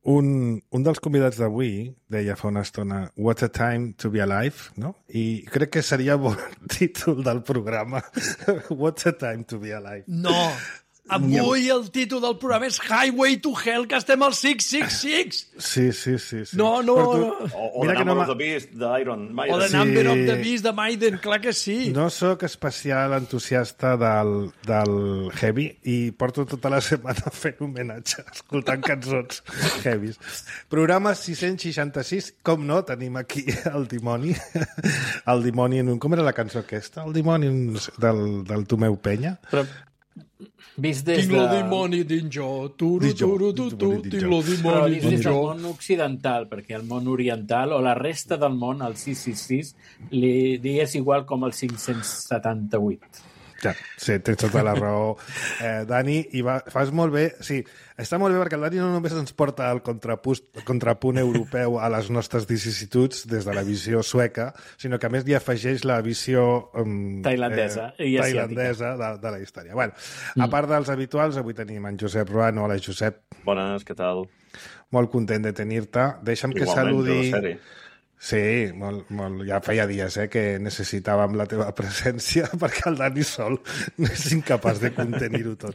un dels convidats d'avui deia fa una estona What a time to be alive, no? I crec que seria bon títol del programa. What a time to be alive. No, avui el títol del programa és Highway to Hell, que estem al 666. Sí. No. O The Number of the Beast d'Iron Maiden. O The Number of the Beast de Maiden, clar que sí. No sóc especial entusiasta del heavy i porto tota la setmana fent homenatge, escoltant cançons heavies. Programa 666, com no, tenim aquí el dimoni. El dimoni en un... Com era la cançó aquesta? El dimoni del Tomeu Penya? Però vist des Tinc de... lo dimoni dins jo, tinc lo Però dimoni vist dins des del jo. món occidental, perquè el món oriental o la resta del món, el 666, li és igual com el 578. Ja, sí, tens tota la raó, Dani, i fas molt bé, sí, està molt bé perquè el Dani no només ens porta el contrapunt europeu a les nostres vicissituds des de la visió sueca, sinó que a més li afegeix la visió Tailandesa i tailandesa de la història. Bueno, a part dels habituals, avui tenim en Josep Ruano. Hola, Josep. Bones, què tal? Molt content de tenir-te. Deixa'm que Igualment, saludi... de la sèrie. Sí, molt, ja feia dies que necessitàvem la teva presència perquè el Dani sol és incapaç de contenir-ho tot.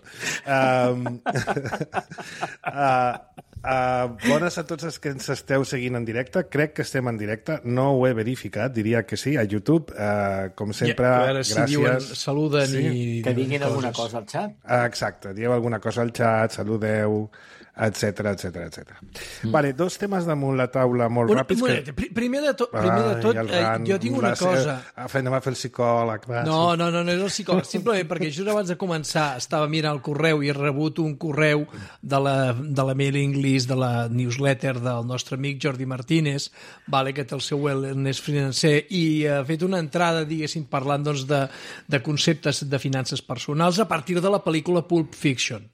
Bones a tots els que ens esteu seguint en directe. Crec que estem en directe. No ho he verificat, diria que sí, a YouTube. Com sempre, A veure si gràcies. diuen, saluden Sí. i... Que diguin alguna cosa al xat. Exacte, dieu alguna cosa al xat, saludeu, etc. Vale, dos temes damunt la taula molt ràpids. Primer de tot, jo tinc una cosa. Anem a fer el psicòleg. No és el psicòleg. Simplement perquè just abans de començar estava mirant el correu i he rebut un correu de la mailing list, de la newsletter del nostre amic Jordi Martínez, que té el seu wellness financer, i ha fet una entrada, diguéssim, parlant doncs, de conceptes de finances personals a partir de la pel·lícula Pulp Fiction.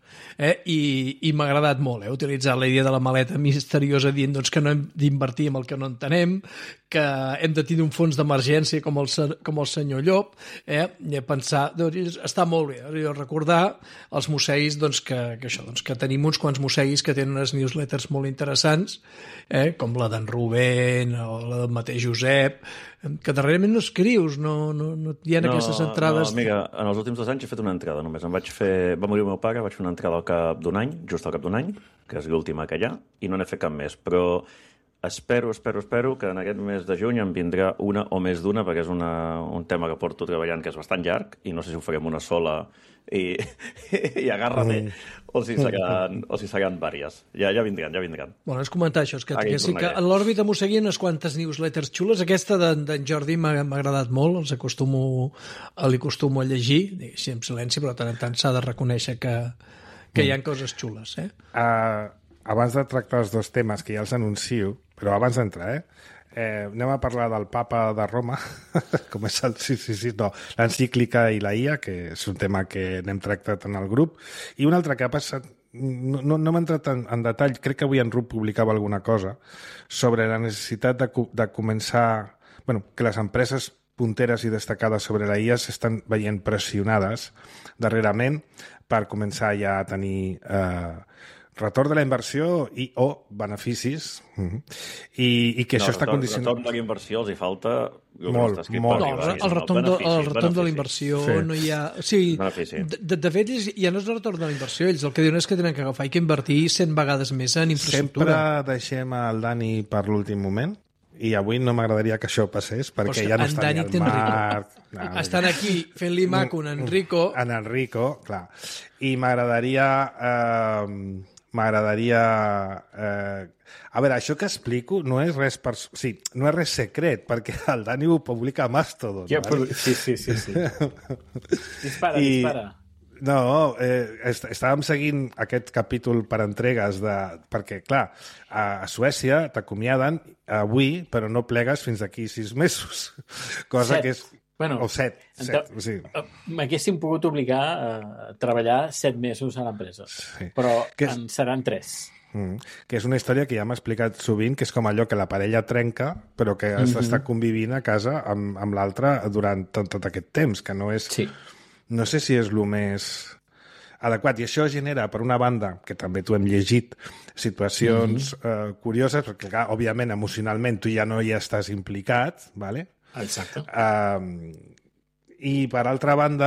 I m'ha agradat molt. He utilitzat la idea de la maleta misteriosa dient doncs, que no hem d'invertir en el que no entenem, que hem de tenir un fons d'emergència com el senyor Llop, i he pensat, doncs, està molt bé, recordar als musseis doncs, que tenim uns quants musseis que tenen unes newsletters molt interessants, com la d'en Rubén o la del mateix Josep, que darrerament no escrius, no hi ha aquestes entrades... No, amiga, en els últims 2 anys he fet una entrada només. Va morir el meu pare, vaig fer una entrada al cap d'un any, just al cap d'un any, que és l'última que hi ha, i no n'he fet cap més. Però espero que en aquest mes de juny em vindrà una o més d'una, perquè és un tema que porto treballant que és bastant llarg, i no sé si ho farem una sola i agarra-me, o si seran vàries. Ja vindran. Bueno, és comentar això, és que sí que a l'òrbita m'ho seguien unes quantes newsletters xules. Aquesta d'en Jordi m'ha agradat molt, li acostumo a llegir, així en silenci, però tant en tant s'ha de reconèixer que hi ha coses xules. Abans de tractar els dos temes, que ja els anuncio, però abans d'entrar, anem a parlar del papa de Roma, com és l'encíclica i la IA, que és un tema que n'hem tractat en el grup, i un altre que ha passat, no m'he entrat en detall, crec que avui en RUP publicava alguna cosa, sobre la necessitat de començar, que les empreses punteres i destacades sobre la IA s'estan veient pressionades darrerament per començar ja a tenir retorn de la inversió o beneficis, i que això està condicionat... Retorn de la inversió els hi falta... Molt. El retorn de la inversió no hi ha... Sí, de fet, ja no és el retorn de la inversió, ells el que diuen és que tenen que agafar i que invertir 100 vegades més en infraestructura. Sempre deixem el Dani per l'últim moment, i avui no m'agradaria que això passés, perquè ja no està ni al Marc... Estan aquí fent-li maco en Enrico. En Enrico, clar. I m'agradaria... A veure, això que explico no és res no és res secret, perquè el Dani ho publica a Mastodon. Sí. Dispara. No, estàvem seguint aquest capítol per entregues perquè, clar, a Suècia t'acomiaden avui, però no plegues fins d'aquí 6 mesos. Cosa que és... O 7, sí. M'haguéssim pogut obligar a treballar 7 mesos a l'empresa, però en seran 3. Que és una història que ja m'ha explicat sovint, que és com allò que la parella trenca, però que has d'estar convivint a casa amb l'altre durant tot aquest temps, que no és... Sí. No sé si és el més... adequat. I això genera, per una banda, que també t'ho hem llegit, situacions curioses, perquè, clar, òbviament, emocionalment, tu ja no hi estàs implicat, ¿vale? Exacte. I, per altra banda,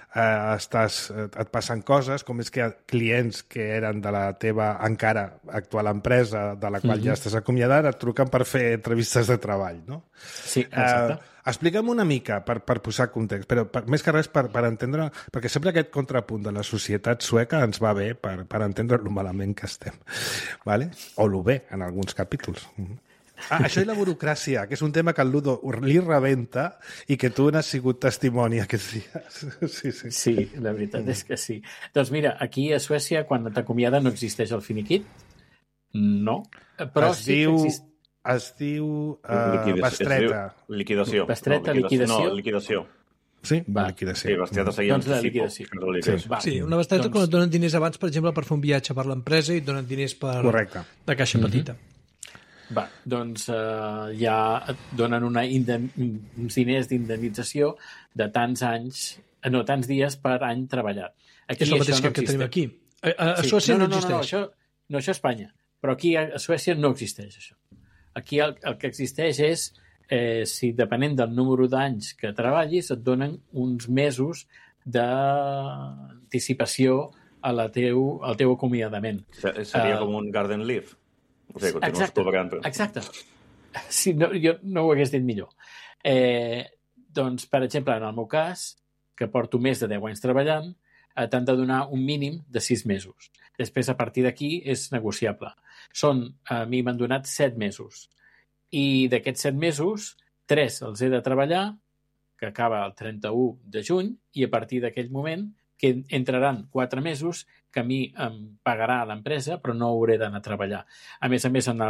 et passen coses, com és que clients que eren de la teva encara actual empresa, de la qual ja estàs acomiadat, et truquen per fer entrevistes de treball, no? Sí, exacte. Explica'm una mica, per posar context, però més que res per entendre, perquè sempre aquest contrapunt de la societat sueca ens va bé per entendre lo malament que estem, ¿vale? O lo bé, en alguns capítols. Això i la burocràcia, que és un tema que el Ludo li rebenta i que tu n'has sigut testimoni aquests dies. Sí, la veritat és que sí. Doncs mira, aquí a Suècia, quan t'acomiada no existeix el finiquit. No. Però Es diu bestreta. Liquidació. Bestreta, liquidació. No, liquidació. Sí, liquidació. Sí, bestreta seria doncs la liquidació. Sí, una bestreta quan et donen diners abans, per exemple, per fer un viatge per l'empresa i et donen diners de caixa petita. Doncs ja et donen uns diners d'indemnització de tants dies per any treballat. Aquí és el mateix que tenim aquí. A Suècia no existeix. No, això a Espanya. Però aquí a Suècia no existeix això. Aquí el que existeix és, si depenent del número d'anys que treballis, et donen uns mesos d'anticipació al teu acomiadament. Seria com un garden leave. O sigui, continues cobrant. Exacte. Sí, no, jo no ho hagués dit millor. Doncs, per exemple, en el meu cas, que porto més de 10 anys treballant, t'han de donar un mínim de 6 mesos. Després, a partir d'aquí, és negociable. A mi m'han donat 7 mesos. I d'aquests 7 mesos, 3 els he de treballar, que acaba el 31 de juny, i a partir d'aquell moment que entraran 4 mesos que a mi em pagarà l'empresa, però no hauré d'anar a treballar. A més, en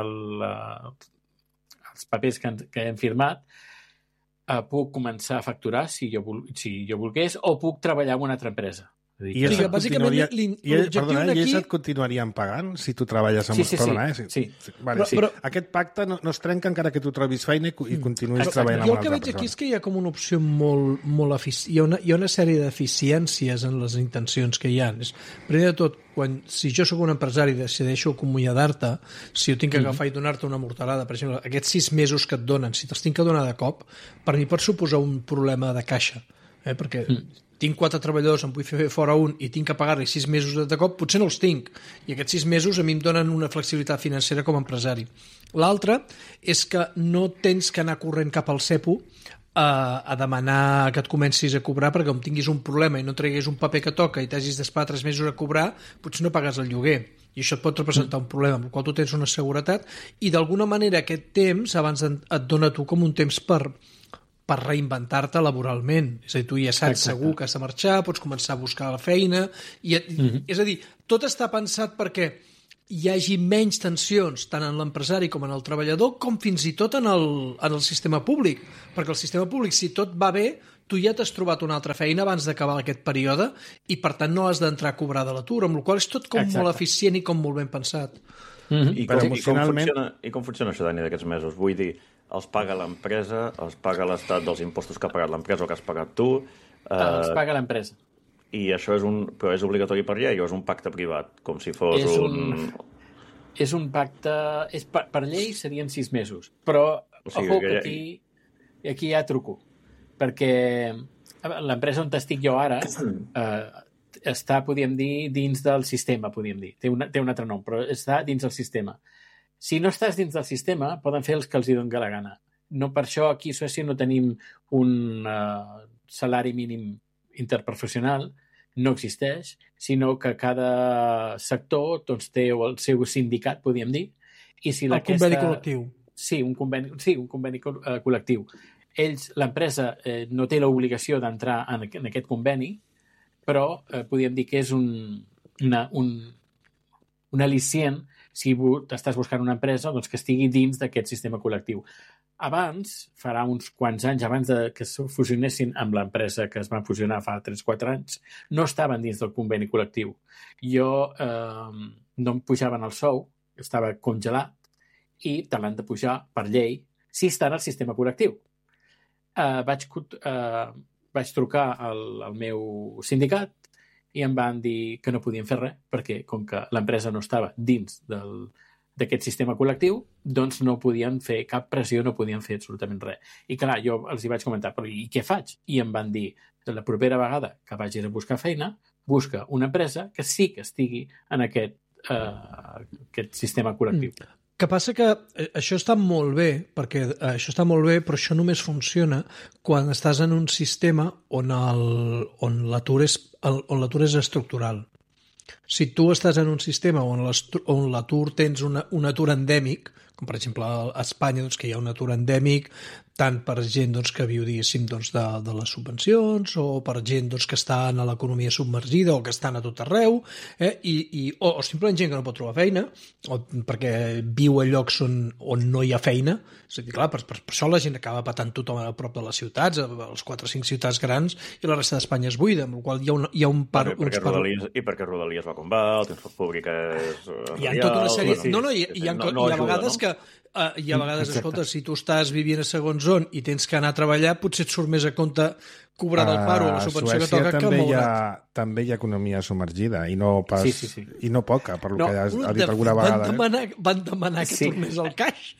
els papers que hem firmat, puc començar a facturar si jo volgués, o puc treballar en una altra empresa. I ells et continuarien pagant si tu treballes amb... Sí. Però aquest pacte no es trenca encara que tu trobis feina i continuïs treballant amb una altra persona. Jo el que veig aquí és que hi ha com una opció molt eficient. Hi ha una sèrie d'eficiències en les intencions que hi ha. Primer de tot, si jo sóc un empresari i decideixo acomiadar-te, si jo tinc que agafar i donar-te una mortalada, per exemple, aquests 6 mesos que et donen, si te'ls tinc que donar de cop, per mi pot suposar un problema de caixa, perquè tinc 4 treballadors, em vull fer fora un i tinc que pagar-li 6 mesos de cop, potser no els tinc. I aquests 6 mesos a mi em donen una flexibilitat financera com a empresari. L'altre és que no tens que anar corrent cap al CEPO a demanar que et comencis a cobrar, perquè com tinguis un problema i no treguis un paper que toca i t'hagis d'esperar 3 mesos a cobrar, potser no pagues el lloguer. I això et pot representar un problema, amb el qual tu tens una seguretat, i d'alguna manera aquest temps abans et dona tu com un temps per reinventar-te laboralment. És a dir, tu ja saps segur que has de marxar, pots començar a buscar la feina... És a dir, tot està pensat perquè hi hagi menys tensions tant en l'empresari com en el treballador, com fins i tot en el sistema públic. Perquè el sistema públic, si tot va bé, tu ja t'has trobat una altra feina abans d'acabar aquest període i, per tant, no has d'entrar a cobrar de l'atur, amb la qual cosa és tot com molt eficient i com molt ben pensat. I com funciona això, Dani, d'aquests mesos? Vull dir, els paga l'empresa, els paga l'estat dels impostos que ha pagat l'empresa o que has pagat tu? Els paga l'empresa. I això però és obligatori per llei o és un pacte privat? Com si fos És un pacte... Per llei serien 6 mesos, però ojo que aquí ja truco, perquè l'empresa on estic jo ara està, podríem dir, dins del sistema, podríem dir. Té un altre nom, però està dins del sistema. Si no estàs dins del sistema, poden fer els que els hi doni la gana. No, per això aquí a Suècia no tenim un salari mínim interprofessional, no existeix, sinó que cada sector doncs, té el seu sindicat, podríem dir. I si conveni col·lectiu. Sí, un conveni col·lectiu. L'empresa no té l'obligació d'entrar en aquest conveni, però podríem dir que és un al·licient si estàs buscant una empresa doncs, que estigui dins d'aquest sistema col·lectiu. Abans, farà uns quants anys, abans que es fusionessin amb l'empresa que es va fusionar fa 3-4 anys, no estaven dins del conveni col·lectiu. Jo no em pujaven el sou, estava congelat, i te l'han de pujar per llei si està en el sistema col·lectiu. Vaig trucar al meu sindicat i em van dir que no podien fer res, perquè com que l'empresa no estava dins d'aquest sistema col·lectiu, doncs no podien fer cap pressió, no podien fer absolutament res. I clar, jo els hi vaig comentar, però i què faig? I em van dir, la propera vegada que vagis a buscar feina, busca una empresa que sí que estigui en aquest sistema col·lectiu. Que passa que això està molt bé, però això només funciona quan estàs en un sistema on l'atur és estructural. Si tu estàs en un sistema on l'atur tens un atur endèmic, com per exemple a Espanya, doncs, que hi ha un atur endèmic, tant per gent doncs, que viu, diguéssim, doncs, de les subvencions, o per gent doncs, que està en l'economia submergida o que estan a tot arreu, o simplement gent que no pot trobar feina, o perquè viu a llocs on no hi ha feina. És a dir, clar, per això la gent acaba patant tothom a prop de les ciutats, a les 4 o 5 ciutats grans, i la resta d'Espanya és buida, amb la qual hi ha un part... I perquè Rodalies va com va, el transport públic és... Hi ha tota una sèrie... Hi ha vegades que... Hi ha vegades, escolta, si tu estàs vivint a segons on i tens que anar a treballar, potser et surt més a compte cobrar del paro o la subvenció que toca que moure't. També hi ha economia submergida i no pas sí. I no poca, per lo que ha dit alguna vegada. Van demanar que tornés al caix.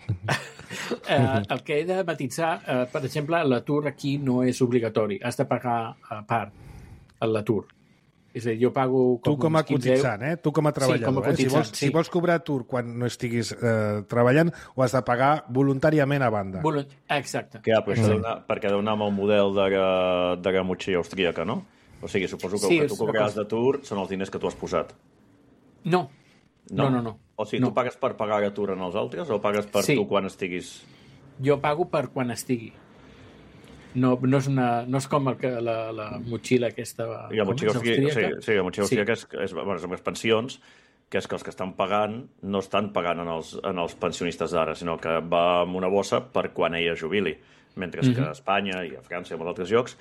El que he de matitzar, per exemple, l'atur aquí no és obligatori. Has de pagar a part l'atur. És a dir, jo pago... Tu com a cotitzant, Tu com a treballador. Sí, si vols cobrar atur quan no estiguis treballant, ho has de pagar voluntàriament a banda. Exacte. Perquè deu anar amb el model de la motxilla austríaca, no? O sigui, suposo que el que tu cobraràs d'atur són els diners que tu has posat. No. O sigui, tu pagues per pagar l'atur en els altres o pagues per tu quan estiguis... Jo pago per quan estigui. No és com la motxilla aquesta austríaca. Sí, la motxilla austríaca és amb les pensions, que és que els que estan pagant no estan pagant en els pensionistes d'ara, sinó que va amb una bossa per quan ella jubili. Mentre que a Espanya i a França i a molts altres llocs,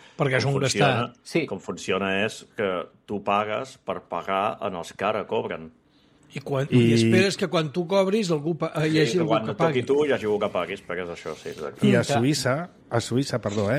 com funciona és que tu pagues per pagar en els que ara cobren. I esperes que quan tu cobris hi hagi algú que pagui. Quan toqui tu hi hagi algú que paguis, perquè és això, sí, exacte. I a Suïssa,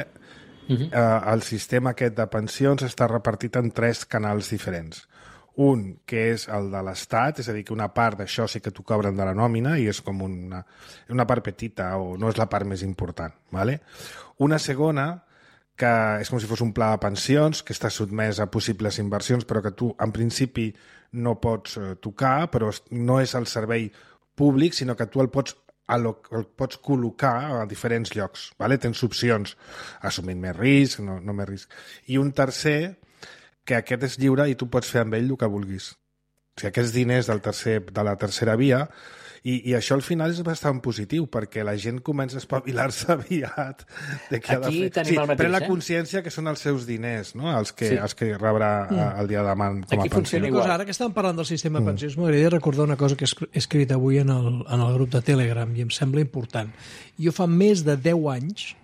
el sistema aquest de pensions està repartit en 3 canals diferents. Un, que és el de l'Estat, és a dir, que una part d'això sí que t'ho cobren de la nòmina i és com una part petita o no és la part més important. ¿Vale? Una segona, que és com si fos un pla de pensions, que està sotmès a possibles inversions, però que tu, en principi, no pots tocar, però no és el servei públic, sinó que tu el pots col·locar a diferents llocs. ¿Vale? Tens opcions, assumint més risc, no més risc. I un tercer, que aquest és lliure i tu pots fer amb ell el que vulguis. O sigui, aquests diners de la tercera via, i això al final és bastant positiu, perquè la gent comença a espavilar-se aviat de què ha de fer. Sí, pren la consciència que són els seus diners, no? els que rebrà el dia de demà com a pensió. Ara que estàvem parlant del sistema de pensions, m'agradaria recordar una cosa que he escrit avui en el grup de Telegram i em sembla important. Jo fa més de 10 anys,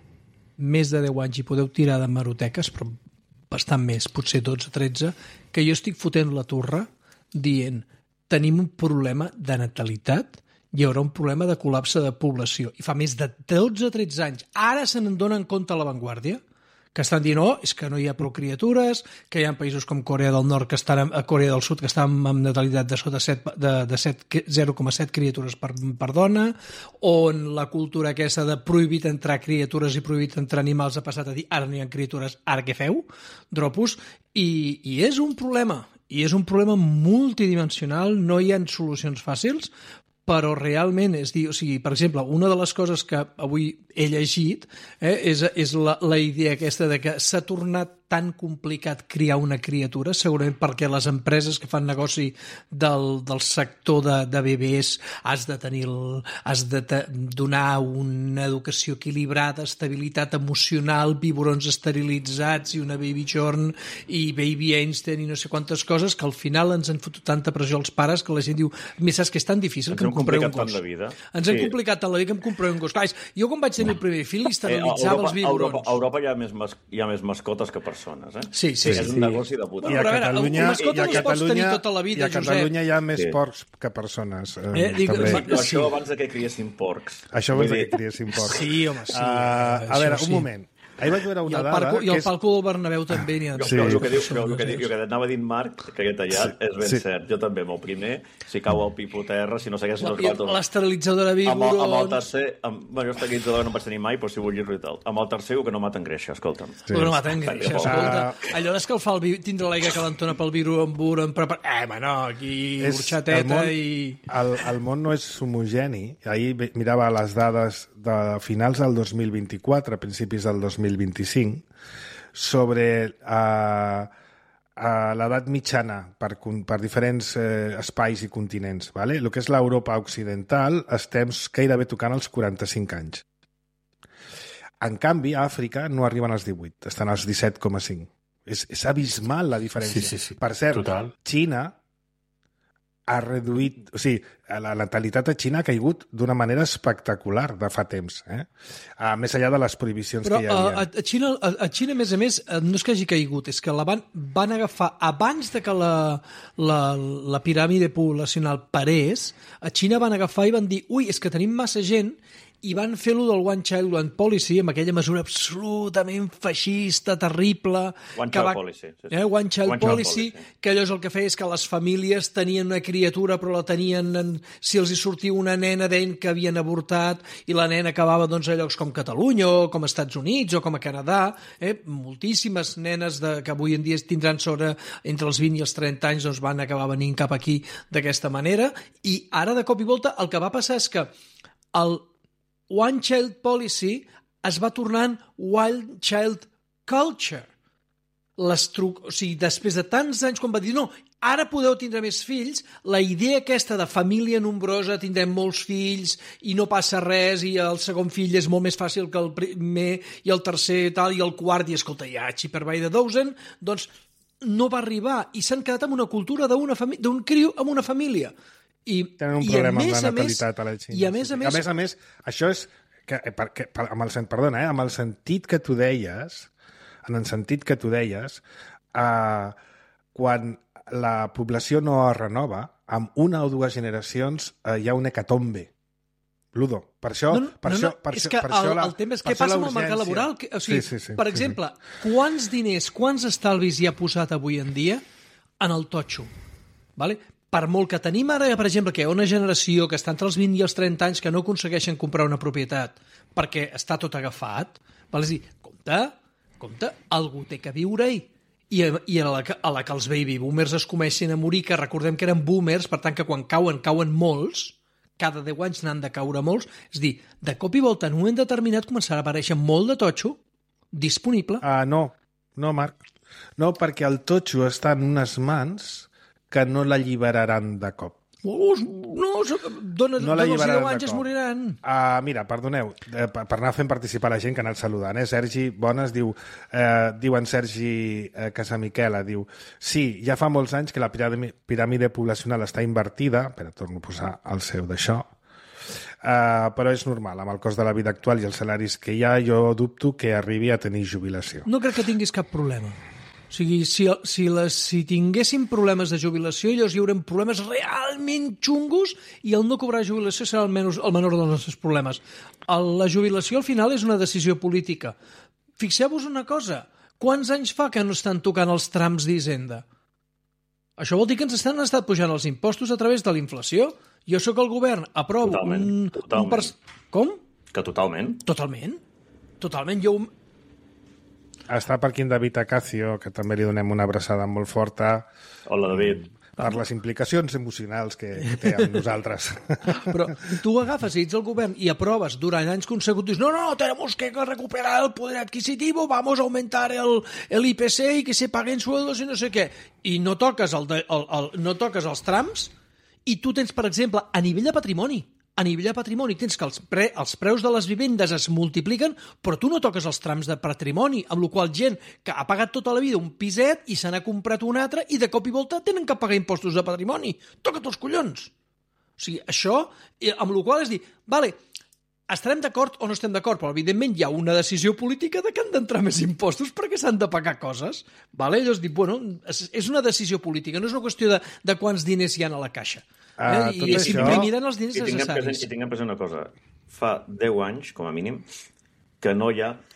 i podeu tirar de hemeroteques, però bastant més, potser 12-13, que jo estic fotent la turra dient tenim un problema de natalitat, hi haurà un problema de col·lapse de població. I fa més de 12-13 anys. Ara se n'adonen compte a l'avantguàrdia, que estan dient, és que no hi ha prou criatures, que hi ha països com Corea del Nord, Corea del Sud, que estan amb natalitat de sota 0,7 criatures per dona, on la cultura aquesta de prohibit entrar criatures i prohibit entrar animals ha passat a dir, ara no hi ha criatures, ara què feu? Dropos. I és un problema. I és un problema multidimensional, no hi ha solucions fàcils, però realment, per exemple, una de les coses que avui he llegit és la idea aquesta de que s'ha tornat tan complicat criar una criatura, segurament perquè les empreses que fan negoci del sector de bebès has de donar una educació equilibrada, estabilitat emocional, biberons esterilitzats i una baby jorn i baby Einstein i no sé quantes coses que al final ens han fotut tanta pressió als pares que la gent diu, saps que és tan difícil que em compreu un gos. Ens han complicat tant la vida que em compreu un gos. Clar, jo quan vaig tenir el primer fill esterilitzava els biberons. A Europa hi ha més mascotes que persones, Sí. És un negoci de puta. I a Catalunya Josep. hi ha més porcs que persones. Això abans que criessin porcs. Això abans que criessin porcs. Sí, home, sí. A veure, un moment. Ahir vaig veure una dada... I el palco del Bernabéu també n'hi ha. El que anava dient Marc, que aquest tallat és ben cert. Jo també, amb el primer, si cau el pipo terra, si no segueix... L'esterilitzador de Vigorons... Amb el tercer... Bueno, l'esterilitzador no em vaig tenir mai, però si vull dir-ho i tal. Amb el tercer, que no maten greixa, escolta'm. No maten greixa, escolta. Allò d'escalfar tindre l'aigua calentona pel Vigorón, no, aquí horxateta i... El món no és homogeni. Ahir mirava les dades de finals del 2024, a principis del 2025, sobre l'edat mitjana per diferents espais i continents. Vale? El que és l'Europa occidental estem gairebé tocant els 45 anys. En canvi, a Àfrica no arriben als 18, estan als 17,5. És abismal la diferència. Sí. Per cert, total. Xina ha reduït... O sigui, la natalitat a Xina ha caigut d'una manera espectacular de fa temps, més enllà de les prohibicions que hi havia. A Xina, a més, no és que hagi caigut, és que la van agafar abans de que la piràmide poblacional parés, a Xina van agafar i van dir és que tenim massa gent, i van fer-lo del One Child, One Policy, amb aquella mesura absolutament feixista, terrible... One Child Policy. One Child Policy, que allò és el que feia és que les famílies tenien una criatura, però la tenien... Si els hi sortia una nena, deien que havien avortat, i la nena acabava a llocs com Catalunya, o com Estats Units, o com a Canadà. Moltíssimes nenes que avui en dia tindran entre els 20 i els 30 anys van acabar venint cap aquí d'aquesta manera, i ara, de cop i volta, el que va passar és que el One Child Policy es va tornant Wild Child Culture. O sigui, després de tants anys, quan va dir, no, ara podeu tindre més fills, la idea aquesta de família nombrosa, tindrem molts fills i no passa res, i el segon fill és molt més fàcil que el primer, i el tercer tal, i el quart, i escolta, ja, Chipper by the dozen, doncs no va arribar, i s'han quedat amb una cultura d'un criu amb una família. Tenen un problema amb la natalitat a la Xina. I a més, això és amb el sentit que tu deies, quan la població no es renova, amb una o dues generacions hi ha un hecatombe. Ludo, per això... el tema és què passa amb el mercat laboral. O sigui, per exemple, quants diners, quants estalvis hi ha posat avui en dia en el totxo? Vale? Per molt que tenim ara, per exemple, que hi ha una generació que està entre els 20 i els 30 anys que no aconsegueixen comprar una propietat perquè està tot agafat, és a dir, compte, algú té que viure-hi. I a la que els baby boomers es comencin a morir, que recordem que eren boomers, per tant que quan cauen molts, cada 10 anys n'han de caure molts, és a dir, de cop i volta en un moment determinat començarà a aparèixer molt de totxo disponible. No, Marc. No, perquè el totxo està en unes mans que no l'alliberaran de cop. Dones 10 anys es moriran. Mira, perdoneu, per anar fent participar la gent que ha anat saludant. Sergi Bones diu en Sergi Casamiquela, diu sí, ja fa molts anys que la piràmide poblacional està invertida, torno a posar el seu d'això, però és normal, amb el cost de la vida actual i els salaris que hi ha, jo dubto que arribi a tenir jubilació. No crec que tinguis cap problema. O sigui, si tinguéssim problemes de jubilació, llavors hi haurà problemes realment xungos i el no cobrar jubilació serà el menor dels nostres problemes. La jubilació, al final, és una decisió política. Fixeu-vos una cosa, quants anys fa que no estan tocant els trams d'Hisenda? Això vol dir que ens han estat pujant els impostos a través de la inflació. Jo sóc el govern, aprovo Totalment. Com? Que totalment. Totalment. Jo... Està per aquí en David Acacio, que també li donem una abraçada molt forta. Hola, David. Per les implicacions emocionals que té amb nosaltres. Però tu agafes i ets el govern i aproves durant anys consecutius, no, tenemos que recuperar el poder adquisitivo, vamos a aumentar el IPC y que se paguen sueldos i no sé què. I no toques no toques els trams i tu tens, per exemple, a nivell de patrimoni, tens que els preus de les vivendes es multipliquen, però tu no toques els trams de patrimoni, amb la qual gent que ha pagat tota la vida un piset i se n'ha comprat un altre i de cop i volta tenen que pagar impostos de patrimoni. Toca't els collons! O sigui, això, amb la qual és dir, vale, estarem d'acord o no estem d'acord, però evidentment hi ha una decisió política de que han d'entrar més impostos perquè s'han de pagar coses. Vale? Llavors dic, és una decisió política, no és una qüestió de quants diners hi ha a la caixa. I s'imprimiran els diners necessaris. I tinguem present una cosa. Fa 10 anys, com a mínim, que no hi ha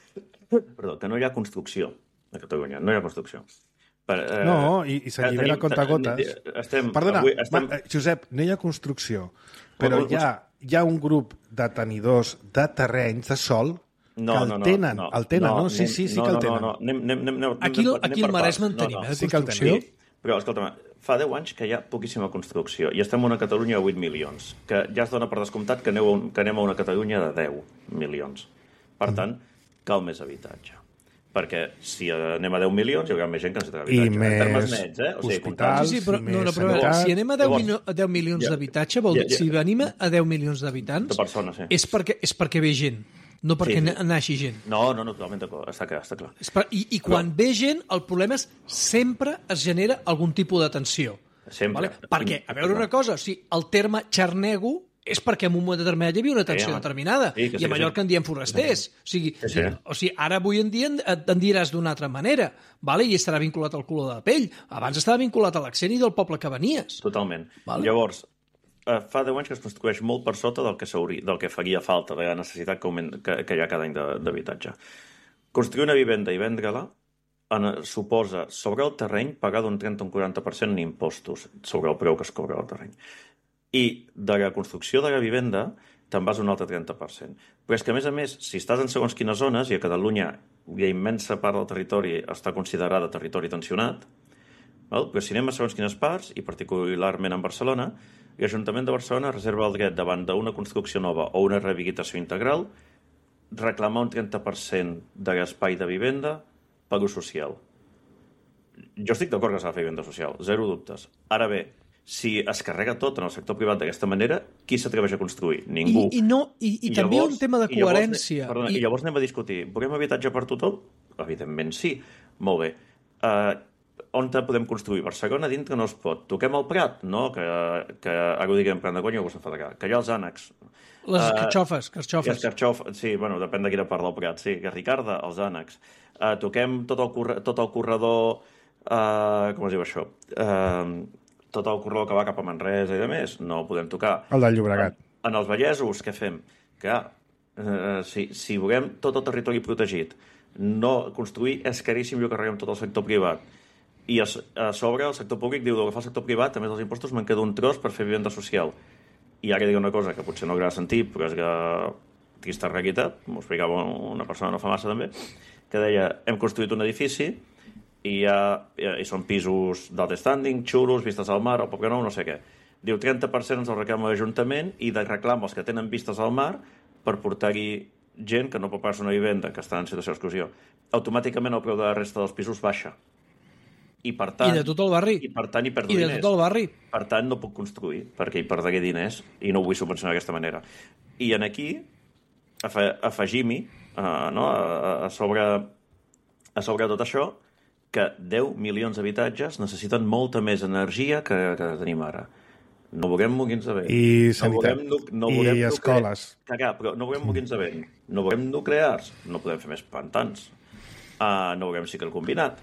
Perdó, que no hi ha construcció a Catalunya. No hi ha construcció. No, i s'allibera a comptagotes. Perdona, Josep, no hi ha construcció, però hi ha un grup de tenidors de terrenys de sol que el tenen, no? Sí que el tenen. Aquí al Maresme en tenim, construcció. Però, escolta'm, fa 10 anys que hi ha poquíssima construcció i estem en una Catalunya de 8 milions, que ja es dona per descomptat que anem a una Catalunya de 10 milions. Per tant, cal més habitatge. Perquè si anem a 10 milions hi haurà més gent que necessitarà habitatge. I més hospitals, però si anem a 10 milions d'habitatge, vol dir, si venim a 10 milions d'habitants, de persones, és perquè ve gent. No perquè naixi gent. No, totalment d'acord, està clar. I quan ve gent, el problema és sempre es genera algun tipus de tensió. Sempre. Vale? Perquè, a veure una cosa, el terme xarnego és perquè en un moment determinat hi havia una tensió determinada. I a Mallorca en diem forasters. O sigui, ara avui en dia en diràs d'una altra manera, vale? I estarà vinculat al color de la pell. Abans estava vinculat a l'accent i del poble que venies. Totalment. Vale? Llavors, fa 10 anys que es construeix molt per sota del que faria falta, de la necessitat que hi ha cada any d'habitatge. Construir una vivenda i vendre-la suposa, sobre el terreny, pagar d'un 30 a un 40% en impostos sobre el preu que es cobra el terreny. I de la construcció de la vivenda te'n vas un altre 30%. Però és que, a més, si estàs en segons quines zones, i a Catalunya la immensa part del territori està considerada territori tensionat, però si anem a segons quines parts, i particularment en Barcelona, l'Ajuntament de Barcelona reserva el dret davant d'una construcció nova o una rehabilitació integral reclamar un 30% de l'espai de vivenda per ús social. Jo estic d'acord que s'ha de fer vivenda social, zero dubtes. Ara bé, si es carrega tot en el sector privat d'aquesta manera, qui s'atreveix a construir? Ningú. I també hi ha un tema de coherència. I llavors anem a discutir, volem habitatge per tothom? Evidentment sí. Molt bé. On podem construir? Barcelona dintre no es pot. Toquem el Prat? No, que ara ho diguem Prat de Conya o Gossa Federal. Que hi ha els ànecs. Les carxofes. Sí, bueno, depèn de quina part del Prat. Sí, que Ricarda, els ànecs. Toquem tot el corredor... com es diu això? Tot el corredor que va cap a Manresa i de més. No ho podem tocar. El del Llobregat. En els Vallesos, què fem? Que si volem tot el territori protegit, no construir és caríssim i ho carreguem tot el sector privat. I a sobre el sector públic diu que fa el sector privat, a més dels impostos, me'n queda un tros per fer vivenda social. I ara dic una cosa que potser no agrada sentir, però és que trista realitat, m'ho explicava una persona no fa massa també, que deia, hem construït un edifici i són pisos d'alt standing, xulos, vistes al mar, al Poble Nou, no sé què. Diu, 30% ens el reclama l'Ajuntament i de reclama els que tenen vistes al mar per portar-hi gent que no pot pagar una vivenda, que està en situació d'exclusió. Automàticament el preu de la resta dels pisos baixa. I de tot el barri. I per tant hi perdo diners. I de tot el barri. Per tant no puc construir, perquè hi perdré diners i no ho vull subvencionar d'aquesta manera. I en aquí afegim-hi a sobre tot això que 10 milions d'habitatges necessiten molta més energia que tenim ara. No volem molins de vent. I sanitat. I escoles. Però no volem molins de vent. No volem nuclears. No podem fer més pantans. No volem cicle combinat.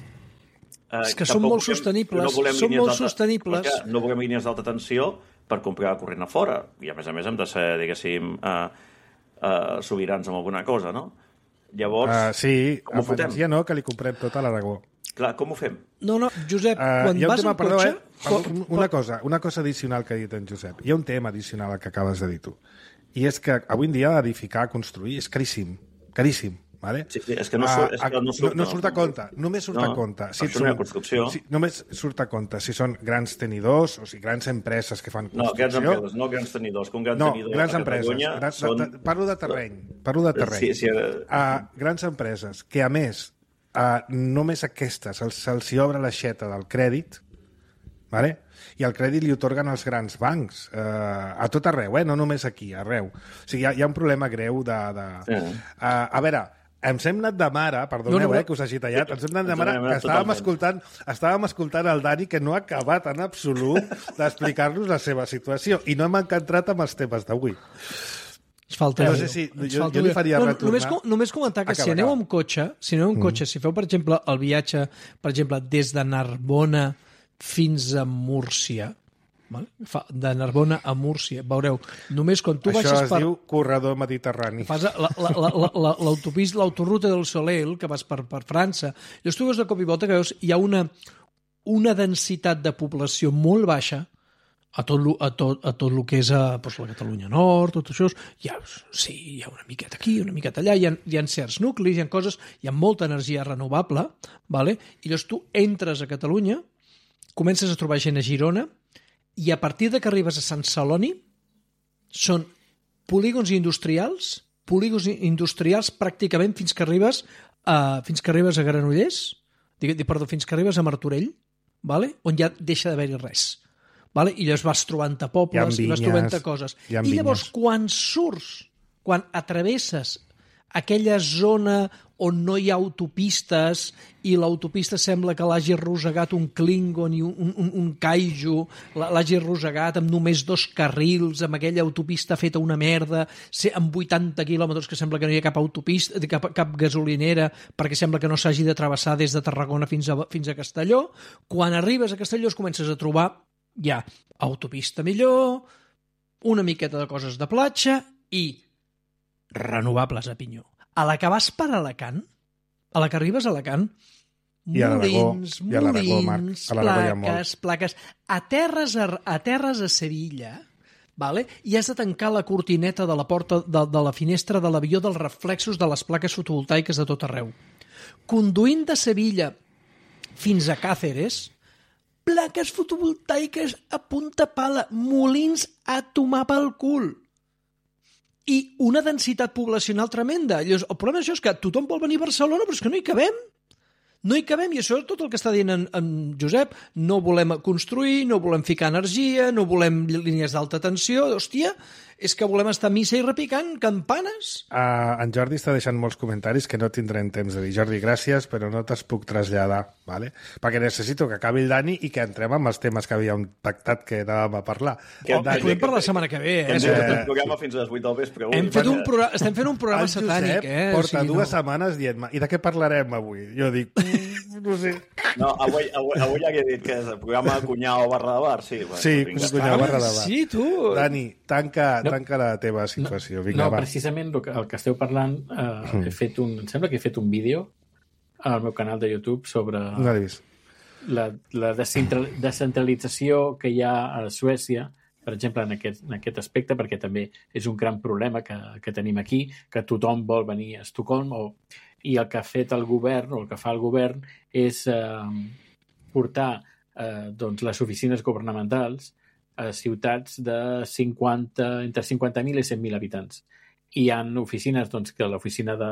És que són molt sostenibles. No volem línies d'alta tensió per comprar corrent a fora. I a més hem de ser, diguéssim, sobirans amb alguna cosa, no? Llavors, com ho fotem? Sí, no, que li comprem tot a l'Aragó. Clar, com ho fem? No, Josep, quan vas en cotxe... Una cosa addicional que ha dit en Josep. Hi ha un tema addicional al que acabes de dir tu. I és que avui en dia edificar, construir, és caríssim. Caríssim. Vale? Sí, és que no surt a compte. Només surt a compte. Només surt a compte si són grans tenidors, o sigui, grans empreses que fan construcció. No grans tenidors, que un gran tenidor grans empreses. Parlo de terreny. Grans empreses que, a més, només aquestes se'ls obre l'aixeta del crèdit, vale? I el crèdit li otorguen els grans bancs, a tot arreu, no només aquí, arreu. O sigui, hi ha un problema greu de... A veure, ens hem anat de mare, perdoneu que us hagi tallat, ens hem anat de mare, que estàvem escoltant el Dani, que no ha acabat en absolut d'explicar-nos la seva situació, i no hem encantrat amb els temes d'avui. No sé si jo li faria retornar... Només comentar que si aneu amb cotxe, si feu, per exemple, el viatge, per exemple, des de Narbona fins a Múrcia, Vale? De Narbona a Múrcia. Veureu, només quan tu baixes Això es diu corredor mediterrani. Fas l'autopista, l'autoruta del Soleil, que vas per França, llavors tu veus de cop i volta que veus hi ha una densitat de població molt baixa a tot el que és doncs, la Catalunya Nord, tot això. Hi ha una miqueta aquí, una miqueta allà, hi ha certs nuclis, hi ha coses, hi ha molta energia renovable, vale? I llavors tu entres a Catalunya, comences a trobar gent a Girona, i a partir de que arribes a Sant Celoni són polígons industrials pràcticament fins que arribes a Granollers, fins que arribes a Martorell, vale? On ja deixa d'haver-hi res. Vale? I llavors vas trobant-te pobles, i vas trobant-te coses. I llavors, quan travesses aquella zona on no hi ha autopistes i l'autopista sembla que l'hagi arrossegat un Klingon i un kaiju, l'hagi arrossegat amb només 2 carrils, amb aquella autopista feta una merda, amb 80 quilòmetres que sembla que no hi ha cap autopista, cap gasolinera, perquè sembla que no s'hagi de travessar des de Tarragona fins a Castelló. Quan arribes a Castelló es comences a trobar ja autopista millor, una miqueta de coses de platja i renovables a pinyó. A la que vas per Alacant, a la que arribes a Alacant, molins, plaques. A terres a Sevilla, vale? I has de tancar la cortineta de la porta de la finestra de l'avió dels reflexos de les plaques fotovoltaiques de tot arreu. Conduint de Sevilla fins a Càceres, plaques fotovoltaiques a punta pala, molins a tomar pel cul. I una densitat poblacional tremenda. Llavors, el problema és que tothom vol venir a Barcelona, però és que no hi cabem. No hi cabem, i això és tot el que està dient en Josep. No volem construir, no volem ficar energia, no volem línies d'alta tensió. Hòstia, és que volem estar a missa i repicant campanes. En Jordi està deixant molts comentaris que no tindrem temps de dir. Jordi, gràcies, però no te'ls puc traslladar, ¿vale? Perquè necessito que acabi el Dani i que entrem amb els temes que havíem pactat que anàvem a parlar. Podem parlar la setmana que ve. El programa fins a les 8 del vespre. Estem fent un programa satànic. El Josep porta 2 setmanes dient-me i de què parlarem avui? Jo dic, no sé. No, avui ja he dit que és el programa Cunyao barra de bar, sí. Sí, Cunyao barra de bar. Sí, tu. Dani, tanca la teva situació. Vinga, va. Precisament el que esteu parlant, em sembla que he fet un vídeo al meu canal de YouTube sobre la descentralització que hi ha a Suècia, per exemple, en aquest aspecte, perquè també és un gran problema que tenim aquí, que tothom vol venir a Estocolm, i el que ha fet el govern, o el que fa el govern, és portar les oficines governamentals a ciutats de entre 50.000 i 100.000 habitants. I hi ha oficines, que l'oficina de...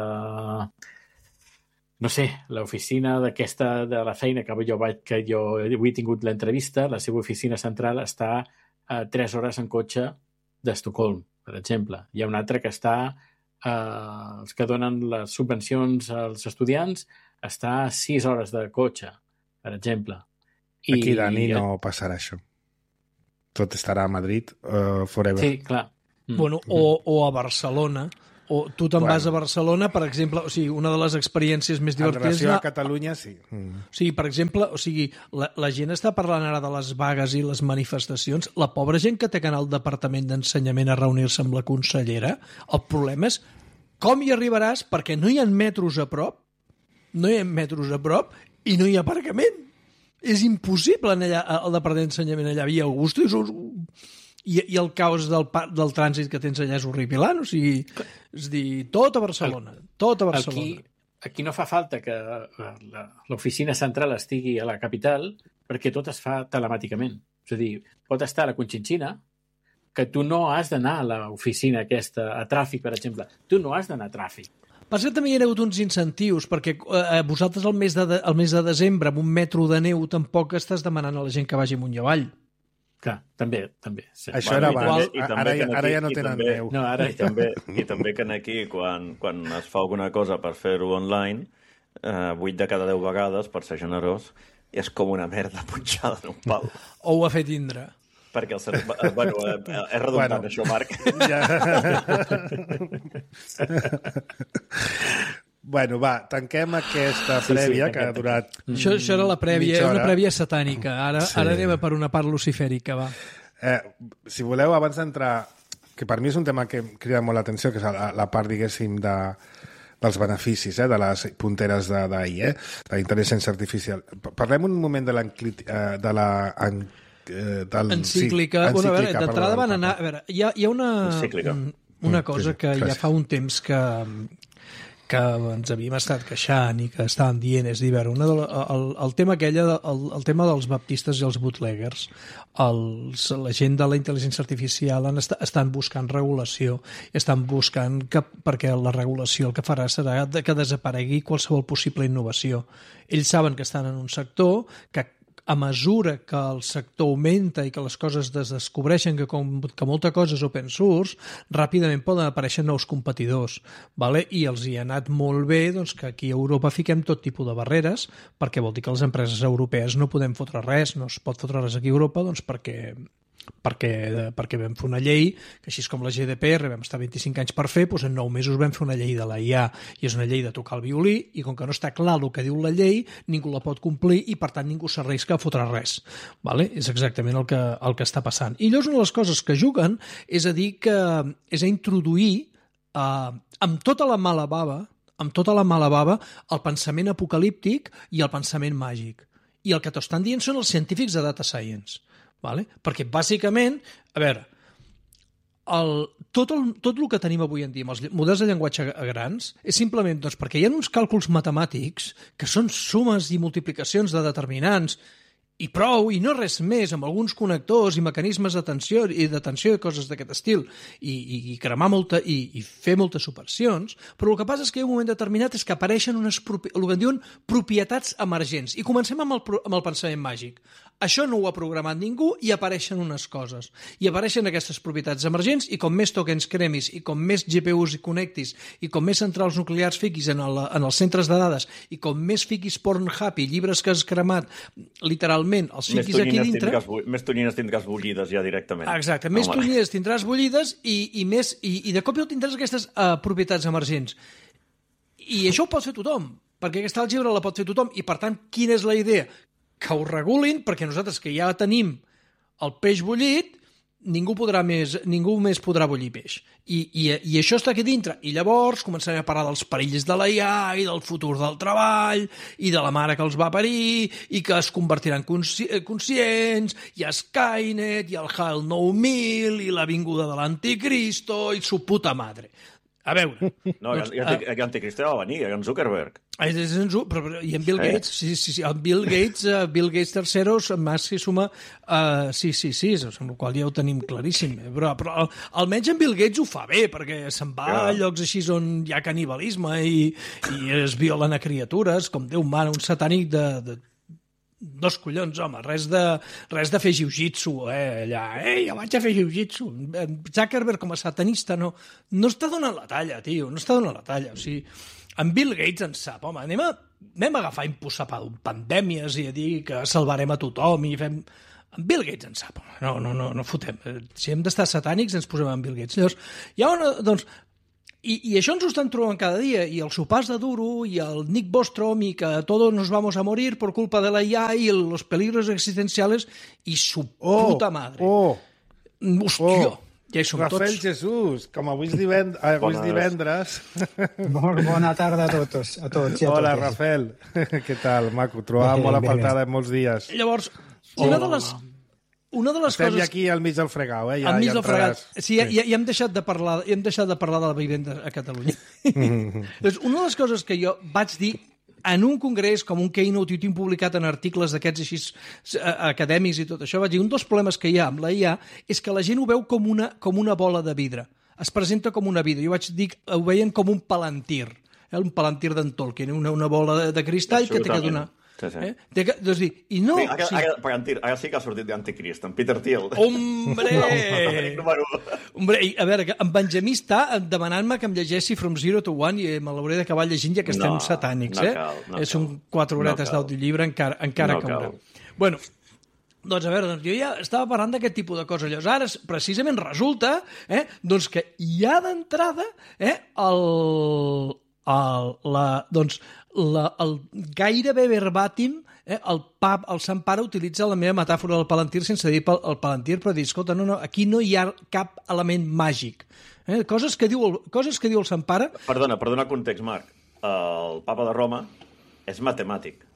No sé, l'oficina de la feina que jo avui he tingut l'entrevista, la seva oficina central està a 3 hores en cotxe d'Estocolm, per exemple. Hi ha una altra que està... els que donen les subvencions als estudiants està a 6 hores de cotxe, per exemple. Aquí, Dani, no passarà això. Tot estarà a Madrid forever. Sí, clar. Bueno, o a Barcelona. O tu te'n vas a Barcelona, per exemple, o sigui, una de les experiències més divertides... En relació a Catalunya, sí. O sigui, per exemple, la gent està parlant ara de les vagues i les manifestacions. La pobra gent que té que anar al Departament d'Ensenyament a reunir-se amb la consellera, el problema és com hi arribaràs perquè no hi ha metros a prop, i no hi ha aparcament. És impossible anar allà al Departament d'Ensenyament allà a Via Augusta i el caos del trànsit que tens allà és horripilant. O sigui, és dir, tot a Barcelona. Aquí no fa falta que l'oficina central estigui a la capital perquè tot es fa telemàticament. És a dir, pot estar a la Conchinchina, que tu no has d'anar a l'oficina aquesta, a tràfic, per exemple. Tu no has d'anar a tràfic. Passa que també hi ha hagut uns incentius, perquè vosaltres el mes de desembre, amb un metro de neu, tampoc estàs demanant a la gent que vagi amunt i avall. Clar, també. Sí. Això era abans, ara ja no tenen neu. No, I també que aquí, quan es fa alguna cosa per fer-ho online, 8 de cada 10 vegades, per ser generós, és com una merda punxada en un pal. O ho ha fet Indra. Perquè és redundant, això, Marc. Bueno, va, tanquem aquesta prèvia que ha durat... Això era la prèvia, una prèvia satànica. Ara anem a per una part lucifèrica, va. Si voleu, abans d'entrar, que per mi és un tema que em crida molt l'atenció, que és la part, diguéssim, dels beneficis, de les punteres d'AI, de la intel·ligència artificial. Parlem un moment de encíclica. Bueno, a veure, d'entrada van anar... A veure, hi ha una cosa que ja fa un temps que ens havíem estat queixant i que estàvem dient, és dir, el tema el tema dels baptistes i els bootleggers, la gent de la intel·ligència artificial estan buscant regulació, estan buscant perquè la regulació el que farà serà que desaparegui qualsevol possible innovació. Ells saben que estan en un sector que a mesura que el sector augmenta i que les coses es descobreixen que molta cosa és open source, ràpidament poden aparèixer nous competidors, vale? I els hi ha anat molt bé doncs, que aquí a Europa fiquem tot tipus de barreres, perquè vol dir que les empreses europees no podem fotre res, no es pot fotre res aquí a Europa, doncs perquè vam fer una llei, que així com la GDPR vam estar 25 anys per fer, doncs en 9 mesos vam fer una llei de la IA, i és una llei de tocar el violí, i com que no està clar el que diu la llei, ningú la pot complir i per tant ningú s'arrisca a fotre res. Vale? És exactament el que està passant. I llavors una de les coses que juguen és a dir que és a introduir amb tota la mala bava el pensament apocalíptic i el pensament màgic. I el que t'ho estan dient són els científics de data science. Vale? Perquè, bàsicament, a veure, tot el que tenim avui en dia amb els models de llenguatge grans és simplement doncs, perquè hi ha uns càlculs matemàtics que són sumes i multiplicacions de determinants i prou, i no res més, amb alguns connectors i mecanismes d'atenció i coses d'aquest estil, i cremar molta i fer moltes operacions, però el que passa és que hi ha un moment determinat és que apareixen el que en diuen propietats emergents. I comencem amb el pensament màgic. Això no ho ha programat ningú i apareixen unes coses. I apareixen aquestes propietats emergents i com més tokens cremis i com més GPUs hi connectis i com més centrals nuclears fiquis en els centres de dades i com més fiquis Pornhub i llibres que has cremat literalment, els fiquis aquí dintre... Més tonyines tindràs bullides ja directament. Exacte, més tonyines tindràs bullides i de cop tindràs aquestes propietats emergents. I això ho pot fer tothom, perquè aquesta àlgebra la pot fer tothom i per tant, quina és la idea? Que ho regulin, perquè nosaltres que ja tenim el peix bullit, ningú més podrà bullir peix. I això està aquí dintre. I llavors començarem a parlar dels perills de la IA i del futur del treball i de la mare que els va parir i que es convertiran conscients i Skynet i el HAL 9000 i la vinguda de l'anticristo i su puta madre. A veure... No, l'anticristo va venir, en Zuckerberg. I en Bill Gates, sí, el Bill Gates III, més si suma, sí, amb el qual ja ho tenim claríssim, però almenys en Bill Gates ho fa bé, perquè se'n va a llocs així on hi ha canibalisme i es violen a criatures, com Déu mana, un satànic de dos collons, home, res de fer jiu-jitsu, allà, jo vaig a fer jiu-jitsu. Zuckerberg com a satanista no està donant la talla, tio, no està donant la talla, o sigui, en Bill Gates en sap, home, anem a agafar imposar pandèmies i a dir que salvarem a tothom i fem... En Bill Gates en sap, home, no fotem. Si hem d'estar satànics ens posem en Bill Gates. Llavors, hi ha una, doncs, I això ens ho estan trobant cada dia, i el sopars de duro, i el Nick Bostrom, i que todos nos vamos a morir por culpa de la IA, i los peligros existenciales, i su puta madre. Hòstia, ja hi som Rafael tots. Jesús, com avui és divendres... Bona tarda a tots. Hola, Rafael. Què tal, maco? Trobava molt a faltada en molts dies. Llavors, una de les Estem coses... ja aquí al mig del fregau, ja al mig del fregat. entraràs. Sí, ja hem deixat de parlar de la vivenda a Catalunya. Doncs una de les coses que jo vaig dir en un congrés, com un keynote, i ho tinc publicat en articles d'aquests així acadèmics i tot això, vaig dir, un dels problemes que hi ha amb la IA és que la gent ho veu com una bola de vidre. Es presenta com una vidre. Jo vaig dir, ho veien com un palantir. Un palantir d'en Tolkien, una bola de cristall que té que donar... Sí. Doncs dir, i no... Ara sí que ha sortit d'Anticrist, en Peter Thiel. Hombre, a veure, en Benjamí està demanant-me que em llegeixi From Zero to One i me l'hauré d'acabar llegint ja que estem satànics, Són 4 horetes d'audiollibre, encara caurà. Bueno, doncs a veure, jo ja estava parlant d'aquest tipus de coses. Llavors ara precisament resulta doncs que ja d'entrada el gairebé verbatim El Sant Pare utilitza la meva metàfora del Palantir sense dir el Palantir, però dir, escolta, no, aquí no hi ha cap element màgic. Coses que diu el Sant Pare... Perdona context, Marc. El papa de Roma és matemàtic.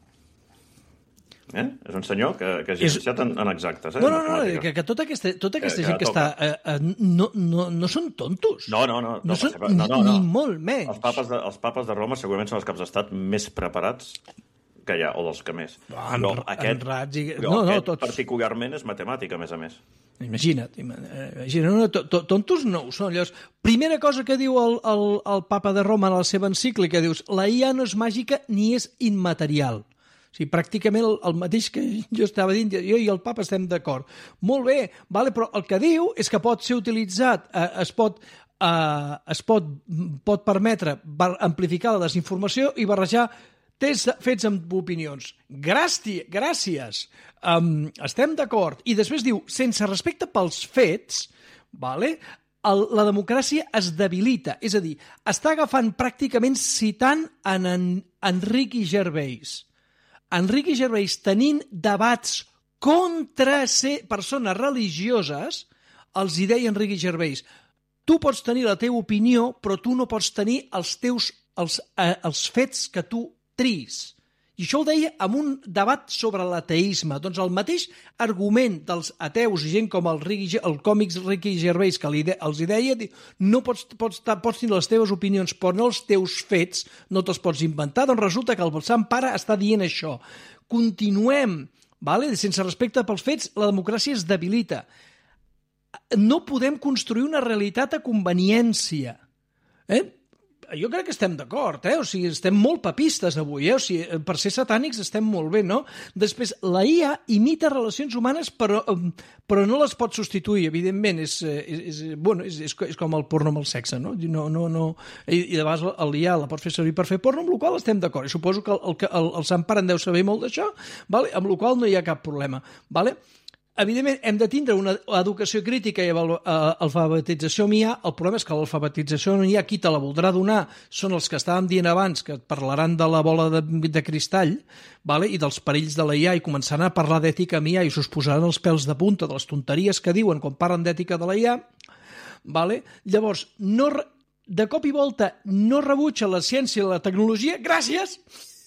És un senyor que és llicenciat en exactes. No, que tota aquesta gent que està... No són tontos. No. Ni molt menys. Els papes de Roma segurament són els caps d'estat més preparats que hi ha, o dels que més. Aquest particularment és matemàtic, a més. Imagina't, tontos no ho són. Llavors, primera cosa que diu el papa de Roma en la seva encíclica, dius, la IA no és màgica ni és immaterial. O sigui, pràcticament el mateix que jo estava dient, jo i el papa estem d'acord. Molt bé, però el que diu és que pot ser utilitzat, es pot permetre amplificar la desinformació i barrejar tests fets amb opinions. Gràcies. Estem d'acord. I després diu, sense respecte pels fets, la democràcia es debilita. És a dir, està agafant pràcticament citant en Ricky Gervais. Ricky Gervais tenint debats contra ser persones religioses, els hi deia Ricky Gervais, tu pots tenir la teva opinió, però tu no pots tenir els fets que tu tris. I això ho deia en un debat sobre l'ateisme. Doncs el mateix argument dels ateus i gent com el còmics Ricky Gervais que els deia, no pots tenir les teves opinions, però no els teus fets, no te'ls pots inventar. Doncs resulta que el Sant Pare està dient això. Continuem, sense respecte pels fets, la democràcia es debilita. No podem construir una realitat a conveniència. Jo crec que estem d'acord, o sigui, estem molt papistes avui, o sigui, per ser satànics estem molt bé, no? Després, la IA imita relacions humanes, però no les pot substituir, evidentment, és com el porno amb el sexe, no? I de vegades l'IA la pot fer servir per fer porno, amb la qual estem d'acord, i suposo que el Sant Pare en deu saber molt d'això, amb la qual no hi ha cap problema, Evidentment, hem de tindre una educació crítica i alfabetització amb IA. El problema és que l'alfabetització amb IA, qui te la voldrà donar, són els que estàvem dient abans, que parlaran de la bola de cristall i dels perills de la IA i començaran a parlar d'ètica amb IA i s'us posaran els pèls de punta de les tonteries que diuen quan parlen d'ètica de la IA. Llavors, de cop i volta, no rebutja la ciència i la tecnologia. Gràcies,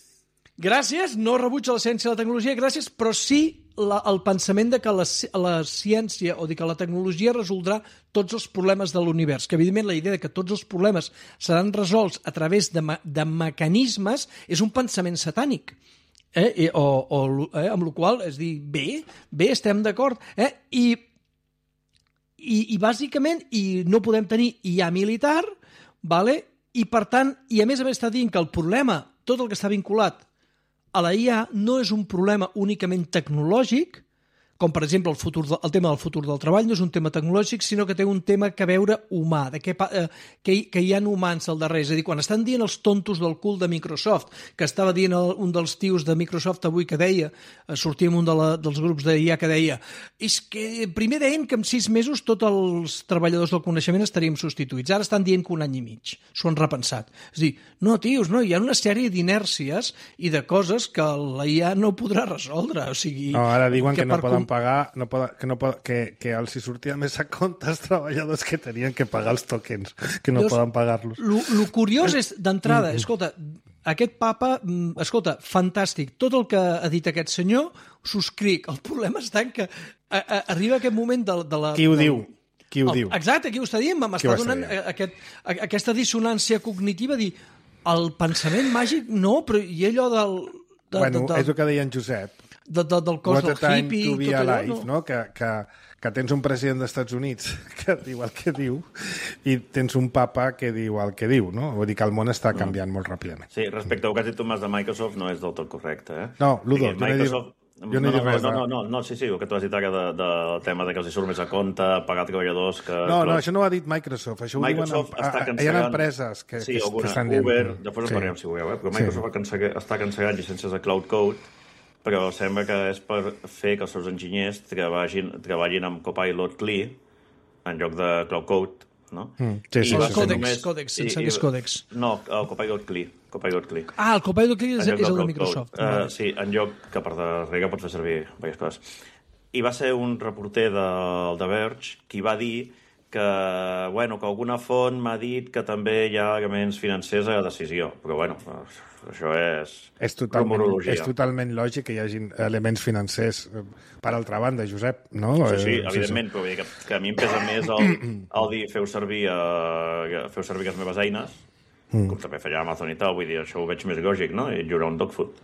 no rebutja la ciència i la tecnologia, gràcies, però sí el pensament de que la ciència o de que la tecnologia resoldrà tots els problemes de l'univers, que evidentment la idea de que tots els problemes seran resolts a través de mecanismes és un pensament satànic, amb la qual és dir, bé, estem d'acord, i bàsicament no podem tenir IA militar, i per tant, i a més està dient que el problema, tot el que està vinculat a la IA no és un problema únicament tecnològic, com per exemple el tema del futur del treball no és un tema tecnològic, sinó que té un tema que veure humà, que hi ha humans al darrere. És a dir, quan estan dient els tontos del cul de Microsoft, que estava dient un dels tios de Microsoft avui que deia, sortia en un dels grups d'IA que deia, és que primer deien que en 6 mesos tots els treballadors del coneixement estaríem substituïts. Ara estan dient que 1 any i mig. S'ho han repensat. És a dir, no, tios, no, hi ha una sèrie d'inèrcies i de coses que la IA no podrà resoldre. O sigui, no, ara diuen que no poden pagar, que els hi sortia més a compte els treballadors que tenien que pagar els tokens, que no poden pagar-los. Lo curiós és, d'entrada, escolta, aquest papa, escolta, fantàstic, tot el que ha dit aquest senyor, subscric. El problema està en que arriba aquest moment de la... Qui ho diu? Exacte, qui ho està dient? M'està donant aquesta dissonància cognitiva, dir, el pensament màgic, no, però i allò del... Bueno, és el que deia en Josep. Del cos del hippie i tot allò, no? Que tens un president dels Estats Units que diu el que diu i tens un papa que diu el que diu, no? Vull dir que el món està canviant molt ràpidament. Sí, respecte al que has dit tu, Mas, de Microsoft, no és del tot correcte, No, Ludo, jo no he dit res. No, sí, el que tu has dit ara del tema de que els hi surt més a compte pagar treballadors que... No, això no ho ha dit Microsoft, això ho diuen... Hi ha empreses que estan dient... Uber, després en parlem, si voleu, però Microsoft està cancel·lant llicències de Cloud Code, però sembla que és per fer que els seus enginyers treballin amb Copilot CLI en lloc de Cloud Code, no? Còdex, sense que és còdex. No, el Copilot CLI. Copilot Click. Ah, el Copilot Click és el de Microsoft. Sí, en lloc que per darrere pots fer servir diverses coses. I va ser un reporter del The Verge qui va dir que alguna font m'ha dit que també hi ha elements financers a decisió. Però, això és rumorologia. És totalment lògic que hi hagi elements financers. Per altra banda, Josep, no? Sí, evidentment, però que a mi em pesa més el dir feu servir les meves eines, com també feia Amazon i tal, vull dir, això ho veig més lògic, no? I lliurar un dog food.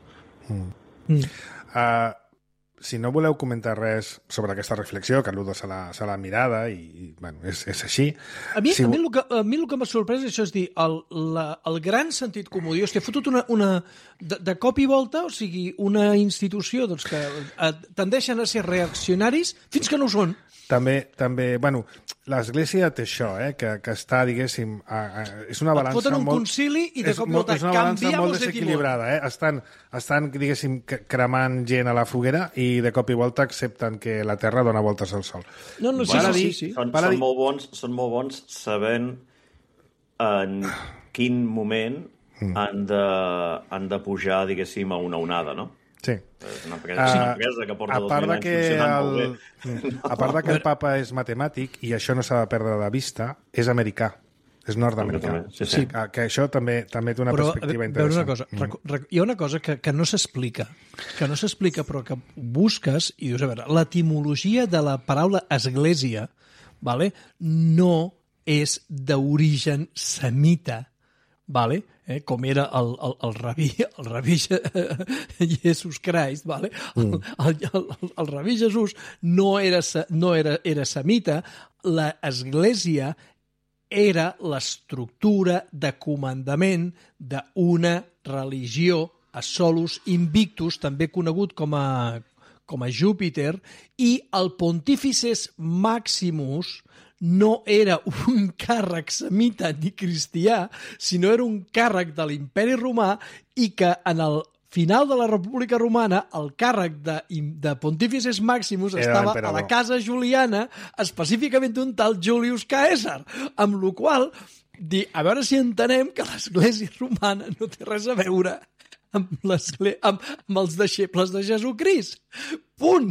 Si no voleu comentar res sobre aquesta reflexió, que l'Udo se l'ha mirada i és així... A mi el que m'ha sorprès és això, és dir, el gran sentit comú. Hòstia, he fotut de cop i volta, o sigui, una institució que tendeixen a ser reaccionaris fins que no ho són. També, l'Església té això, que està, diguéssim, és una balança foten un concili i de cop i volta molt desequilibrada, estan, diguéssim, cremant gent a la foguera i de cop i volta accepten que la Terra dona voltes al Sol. Sí. Són molt bons sabent en quin moment han de pujar, diguéssim, a una onada, no? Sí. És una empresa que porta 2.000 anys funcionant molt bé. A part que el papa és matemàtic, i això no s'ha de perdre de vista, és americà, és nord-americà. Sí. Que això també té una perspectiva interessant. Hi ha una cosa que no s'explica, però que busques i dius, a veure, l'etimologia de la paraula església, no és d'origen semita, com era el rabí Jesús Christ, el rabí Jesús no era semita, l'església era l'estructura de comandament d'una religió a Solus Invictus, també conegut com a Júpiter, i el Pontífices Maximus no era un càrrec semita ni cristià, sinó era un càrrec de l'Imperi Romà i que en el final de la República Romana el càrrec de Pontífices Maximus estava a la casa juliana, específicament d'un tal Julius Caesar, amb la qual dir, a veure si entenem que l'Església Romana no té res a veure amb els deixebles de Jesucrist. Punt!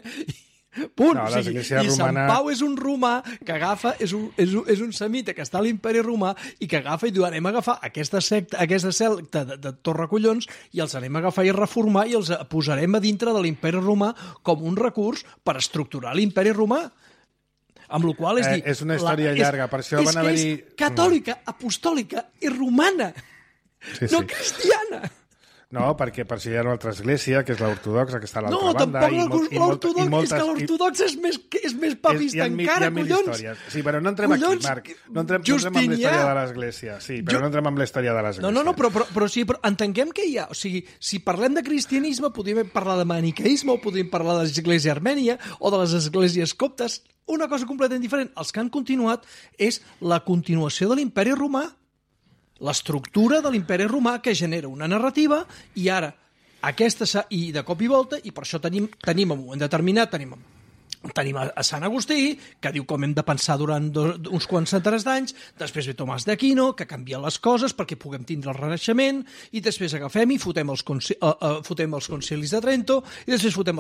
Punt. No, o sigui, i Sant Pau és un romà que agafa, és un semita que està a l'Imperi Romà i que agafa i diu, anem a agafar aquesta secta de Torracollons i els anem a agafar i a reformar i els posarem a dintre de l'Imperi Romà com un recurs per estructurar l'Imperi Romà. Amb la qual és dir... És una història llarga, per això van haver-hi... És catòlica, apostòlica i romana, no cristiana. No, perquè per si hi ha una altra església, que és l'ortodoxa, que està a l'altra banda. No, tampoc l'ortodox, és que l'ortodox és més papista encara, collons. Sí, però no entrem aquí, Marc. No entrem amb la història de l'església. Sí, però no entrem amb la història de l'església. No, però entenguem que hi ha... O sigui, si parlem de cristianisme, podríem parlar de maniqueisme, o podríem parlar de l'església armènia, o de les esglésies coptes. Una cosa completament diferent. Els que han continuat és la continuació de l'Imperi Romà, l'estructura de l'Imperi Romà que genera una narrativa i ara aquesta i de cop i volta, i per això tenim en un moment determinat tenim a Sant Agustí, que diu com hem de pensar durant uns quants centenars d'anys, després ve Tomàs d'Aquino, que canvia les coses perquè puguem tindre el Renaixement, i després agafem i fotem els concilis de Trento, i després fotem